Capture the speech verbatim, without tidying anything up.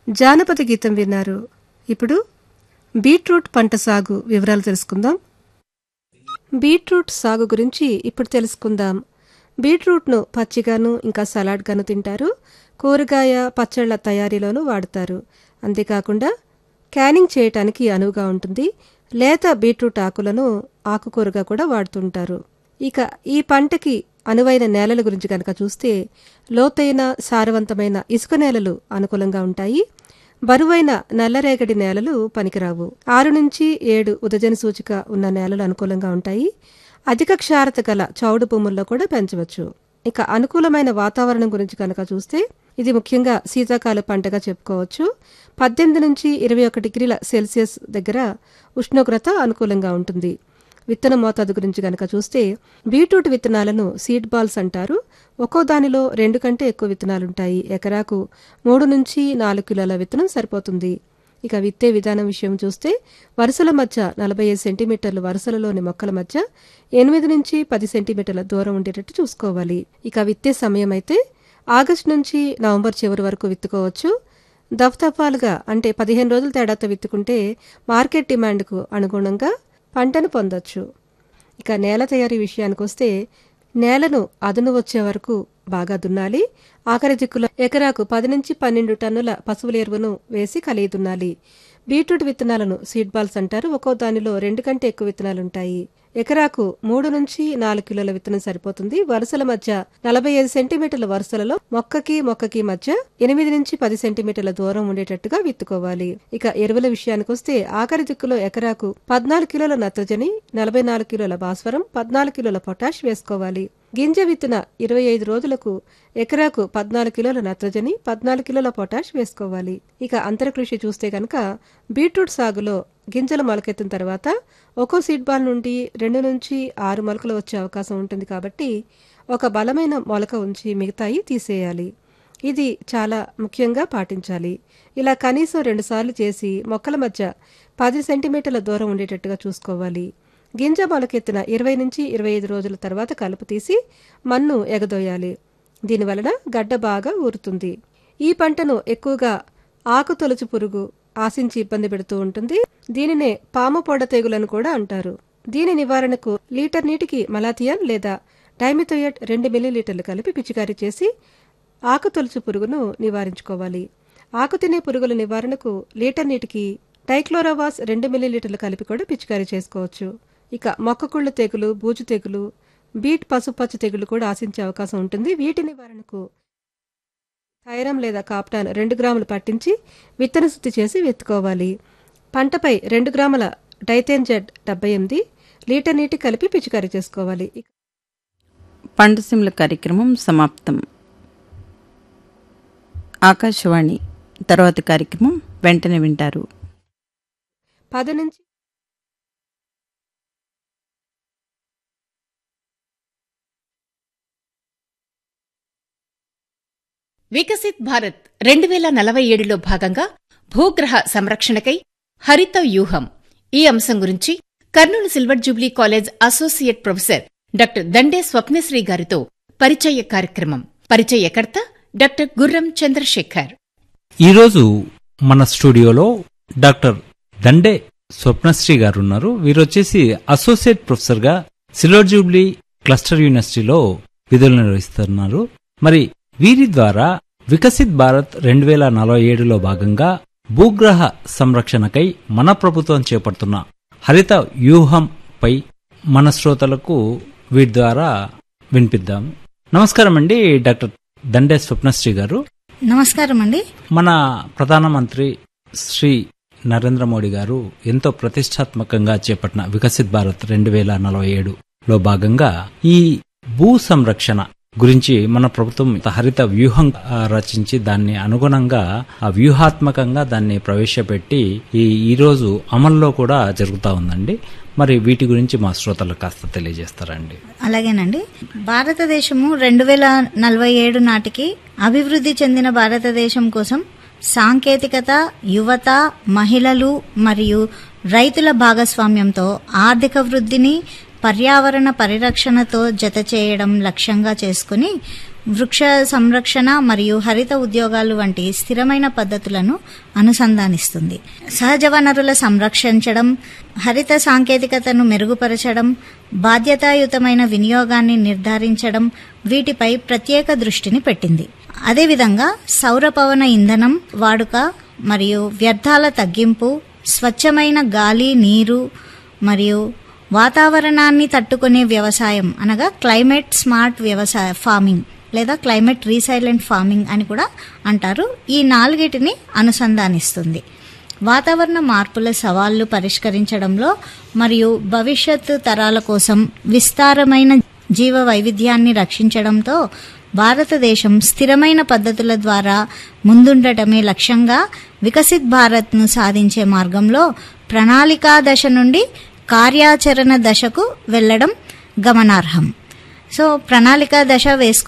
జానపద గీతం విన్నారు. ఇప్పుడు బీట్రూట్ పంట సాగు వివరాలు తెలుసుకుందాం. బీట్రూట్ సాగు గురించి ఇప్పుడు తెలుసుకుందాం. బీట్రూట్ను పచ్చిగాను ఇంకా సలాడ్గాను తింటారు. కూరగాయ పచ్చళ్ల తయారీలోనూ వాడతారు. అంతేకాకుండా క్యానింగ్ చేయటానికి అనువుగా ఉంటుంది. లేత బీట్రూట్ ఆకులను ఆకుకూరగా కూడా వాడుతుంటారు. ఇక ఈ పంటకి అనువైన నేలల గురించి కనుక చూస్తే లోతైన సారవంతమైన ఇసుక నేలలు అనుకూలంగా ఉంటాయి. బరువైన నల్లరేగడి నేలలు పనికిరావు. ఆరు నుంచి ఏడు ఉదజన సూచిక ఉన్న నేలలు అనుకూలంగా ఉంటాయి. అధిక క్షారత గల చౌడు భూముల్లో కూడా పెంచవచ్చు. ఇక అనుకూలమైన వాతావరణం గురించి కనుక చూస్తే ఇది ముఖ్యంగా శీతాకాల పంటగా చెప్పుకోవచ్చు. పద్దెనిమిది నుంచి ఇరవై ఒక డిగ్రీల సెల్సియస్ దగ్గర ఉష్ణోగ్రత అనుకూలంగా ఉంటుంది. విత్తన మోతాదు గురించి కనుక చూస్తే బీట్రూట్ విత్తనాలను సీడ్ బాల్స్ అంటారు. ఒక్కో దానిలో రెండు కంటే ఎక్కువ విత్తనాలుంటాయి. ఎకరాకు మూడు నుంచి నాలుగు కిలోల విత్తనం సరిపోతుంది. ఇక విత్తే విధానం విషయం చూస్తే వరుసల మధ్య నలభై ఐదు సెంటీమీటర్లు వరుసలలోని మొక్కల మధ్య ఎనిమిది నుంచి పది సెంటీమీటర్ల దూరం ఉండేటట్టు చూసుకోవాలి. ఇక విత్తే సమయం అయితే ఆగస్టు నుంచి నవంబర్ చివరి వరకు విత్తుకోవచ్చు. దఫదఫాలుగా అంటే పదిహేను రోజుల తేడాతో విత్తుకుంటే మార్కెట్ డిమాండ్కు అనుగుణంగా పంటను పొందొచ్చు. ఇక నేల తయారీ విషయానికి వస్తే నేలను అదును వచ్చే వరకు బాగా దున్నాలి. ఆఖరి దిక్కులో ఎకరాకు పది నుంచి పన్నెండు టన్నుల పశువుల ఎరువును వేసి కలిగి దున్నాలి. బీట్రూట్ విత్తనాలను సీడ్ బాల్స్ అంటారు. ఒక్కో దానిలో రెండు కంటే ఎక్కువ విత్తనాలుంటాయి. ఎకరాకు మూడు నుంచి నాలుగు కిలోల విత్తనం సరిపోతుంది. వరుసల మధ్య నలభై ఐదు సెంటీమీటర్ల వరుసలలో మొక్కకి మొక్కకి మధ్య ఎనిమిది నుంచి పది సెంటీమీటర్ల దూరం ఉండేటట్టుగా విత్తుకోవాలి. ఇక ఎరువుల విషయానికి వస్తే ఆఖరి దిక్కులో ఎకరాకు పద్నాలుగు కిలోల నత్రజని, నలభై నాలుగు కిలోల భాస్వరం, పద్నాలుగు కిలోల పొటాష్ వేసుకోవాలి. గింజ విత్తిన ఇరవై ఐదు రోజులకు ఎకరాకు పద్నాలుగు కిలోల నత్రజని, పద్నాలుగు కిలోల పొటాష్ వేసుకోవాలి. ఇక అంతరకృషి చూస్తే కనుక బీట్రూట్ సాగులో గింజలు మొలకెత్తిన తర్వాత ఒక్కో సీడ్ బాల్ నుండి రెండు నుంచి ఆరు మొలకలు వచ్చే అవకాశం ఉంటుంది. కాబట్టి ఒక బలమైన మొలక ఉంచి మిగతాయి తీసేయాలి. ఇది చాలా ముఖ్యంగా పాటించాలి. ఇలా కనీసం రెండు సార్లు చేసి మొక్కల మధ్య పది సెంటీమీటర్ల దూరం ఉండేటట్టుగా చూసుకోవాలి. గింజ మొలకెత్తిన ఇరవై నుంచి ఇరవై ఐదు రోజుల తర్వాత కలుపు తీసి మన్ను ఎగదోయాలి. దీనివలన గడ్డ బాగా ఊరుతుంది. ఈ పంటను ఎక్కువగా ఆకు తొలుచు పురుగు ఆశించి ఇబ్బంది పెడుతూ ఉంటుంది. దీనినే పాము పొడ తెగులను కూడా అంటారు. దీని నివారణకు లీటర్ నీటికి మలాథియాన్ లేదా డైమిథోయేట్ రెండు మిల్లీలీటర్లు కలిపి పిచికారీ చేసి ఆకు తొలుచు పురుగును నివారించుకోవాలి. ఆకు తినే పురుగుల నివారణకు లీటర్ నీటికి డైక్లోరోవాస్ రెండు మిల్లీలీటర్లు కలిపి కూడా పిచికారీ చేసుకోవచ్చు. ఇక మొక్కకుళ్ళు తెగులు, బూజు తెగులు, బీట్ పసుపచ్చ తెగులు కూడా ఆశించే అవకాశం ఉంటుంది. వీటి నివారణకు థైరం లేదా కాప్టాన్ రెండు గ్రాములు పట్టించి విత్తన శుద్ధి చేసి విత్తుకోవాలి. పంటపై రెండు గ్రాముల డైథేన్జెడ్ డెబ్బై ఎనిమిది లీటర్ నీటి కలిపి పిచికారీ చేసుకోవాలి. పంటసిమ్ల కార్యక్రమం సమాప్తం. ఆకాశవాణి తర్వాత కార్యక్రమం వెంటనే వింటారు. పది నుంచి వికసిత్ భారత్ రెండు వేల నలభై ఏడులో భాగంగా భూగ్రహ సంరక్షణకై హరిత వ్యూహం ఈ అంశం గురించి Kurnool silver Jubilee college associate professor doctor Dande Swapnasri గారితో పరిచయ కార్యక్రమం. పరిచయకర్త డాక్టర్ గుర్రం చంద్రశేఖర్. ఈరోజు మన స్టూడియోలో డాక్టర్ దండే స్వప్నశ్రీ గారు ఉన్నారు. వీరొచ్చేసి అసోసియేట్ ప్రొఫెసర్ గా సిల్వర్ జూబ్లీ క్లస్టర్ యూనివర్సిటీలో విధులు నిర్వహిస్తున్నారు. మరి వీరి ద్వారా వికసిత్ భారత్ రెండు వేల నలభై ఏడులో భాగంగా భూగ్రహ సంరక్షణకై మన ప్రభుత్వం చేపడుతున్న హరిత వ్యూహంపై మన శ్రోతలకు వీటి ద్వారా వినిపిద్దాం. నమస్కారం అండి డాక్టర్ దండే స్వప్నశ్రీ గారు. నమస్కారం అండి. మన ప్రధానమంత్రి శ్రీ నరేంద్ర మోడీ గారు ఎంతో ప్రతిష్టాత్మకంగా చేపట్టిన వికసిత్ భారత్ రెండు వేల నలభై ఏడులో భాగంగా ఈ భూ సంరక్షణ గురించి మన ప్రభుత్వం హరిత వ్యూహం రచించి దాన్ని అనుగుణంగా ఆ వ్యూహాత్మకంగా దాన్ని ప్రవేశపెట్టి ఈ ఈ రోజు అమల్లో కూడా జరుగుతూ ఉందండి. మరి వీటి గురించి మా శ్రోతలకు కాస్త తెలియజేస్తారండి. అలాగేనండి. భారతదేశము రెండు వేల నలభై ఏడు నాటికి అభివృద్ధి చెందిన భారతదేశం కోసం సాంకేతికత, యువత, మహిళలు మరియు రైతుల భాగస్వామ్యంతో ఆర్థిక వృద్ధిని పర్యావరణ పరిరక్షణతో జత చేయడం లక్ష్యంగా చేసుకుని వృక్ష సంరక్షణ మరియు హరిత ఉద్యోగాలు వంటి స్థిరమైన పద్ధతులను అనుసంధానిస్తుంది. సహజ వనరుల సంరక్షించడం, హరిత సాంకేతికతను మెరుగుపరచడం, బాధ్యతాయుతమైన వినియోగాన్ని నిర్ధారించడం వీటిపై ప్రత్యేక దృష్టిని పెట్టింది. అదేవిధంగా సౌర పవన ఇంధనం వాడుక మరియు వ్యర్థాల తగ్గింపు, స్వచ్ఛమైన గాలి, నీరు మరియు వాతావరణాన్ని తట్టుకునే వ్యవసాయం అనగా క్లైమేట్ స్మార్ట్ వ్యవసాయ ఫార్మింగ్ లేదా క్లైమేట్ రీసైలెంట్ ఫార్మింగ్ అని కూడా అంటారు. ఈ నాలుగిటిని అనుసంధానిస్తుంది. వాతావరణ మార్పుల సవాళ్లు పరిష్కరించడంలో మరియు భవిష్యత్తు తరాల కోసం విస్తారమైన జీవ వైవిధ్యాన్ని రక్షించడంతో భారతదేశం స్థిరమైన పద్ధతుల ద్వారా ముందుండటమే లక్ష్యంగా వికసిత్ భారత్ను సాధించే మార్గంలో ప్రణాళికా దశ నుండి కార్యాచరణ దశకు వెళ్లడం గమనార్హం. సో ప్రణాళికా దశ వేసుకు